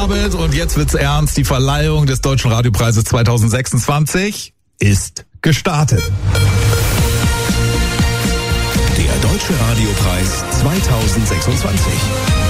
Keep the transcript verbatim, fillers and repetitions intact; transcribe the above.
Abend und jetzt wird's ernst. Die Verleihung des Deutschen Radiopreises zweitausendsechsundzwanzig ist gestartet. Der Deutsche Radiopreis zweitausendsechsundzwanzig.